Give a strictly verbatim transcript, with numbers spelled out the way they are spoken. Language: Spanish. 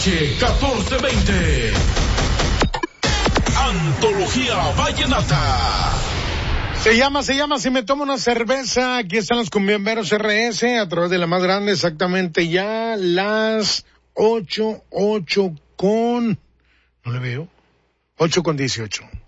H catorce veinte. Antología Vallenata. Se llama, se llama Si me tomo una cerveza. Aquí están los cumbiamberos R S a través de la más grande, exactamente ya las ocho, ocho con, no le veo, ocho con dieciocho.